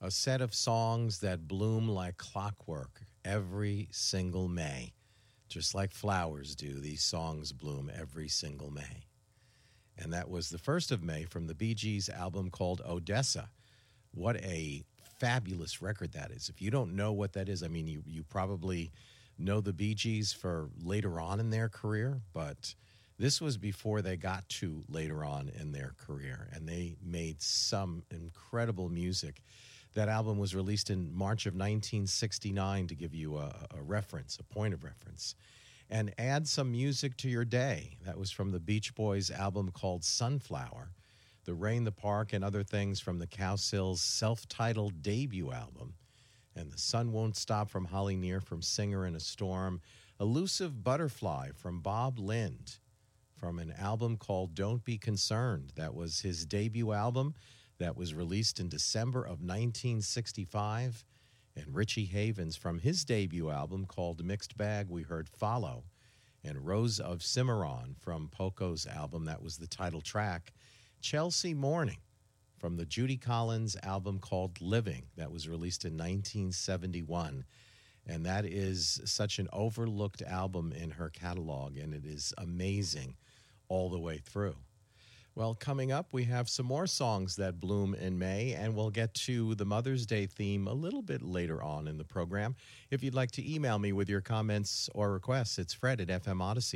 A set of songs that bloom like clockwork every single May. Just like flowers do, these songs bloom every single May. And that was the 1st of May from the Bee Gees album called Odessa. What a fabulous record that is. If you don't know what that is, I mean, you probably know the Bee Gees for later on in their career, but this was before they got to later on in their career, and they made some incredible music. That album was released in March of 1969 to give you a reference, a point of reference. And Add Some Music to Your Day. That was from the Beach Boys album called Sunflower. The Rain, the Park, and Other Things from the Cowsills' self-titled debut album. And The Sun Won't Stop from Holly Near from Singer in a Storm. Elusive Butterfly from Bob Lind from an album called Don't Be Concerned. That was his debut album that was released in December of 1965. And Richie Havens from his debut album called Mixed Bag, we heard Follow. And Rose of Cimarron from Poco's album, that was the title track. Chelsea Morning from the Judy Collins album called Living, that was released in 1971. And that is such an overlooked album in her catalog, and it is amazing all the way through. Well, coming up, we have some more songs that bloom in May, and we'll get to the Mother's Day theme a little bit later on in the program. If you'd like to email me with your comments or requests, it's Fred at FMOdyssey.